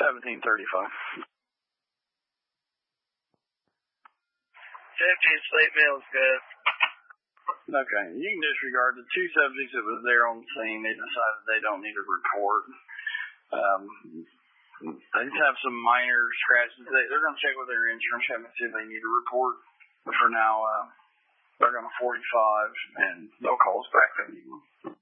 1735. 50 sleep meal is good. Okay, you can disregard the two subjects that was there on the scene. They decided they don't need a report. They just have some minor scratches. They're going to check with their insurance company and see if they need a report. But for now, they're going to 45, and they'll call us back.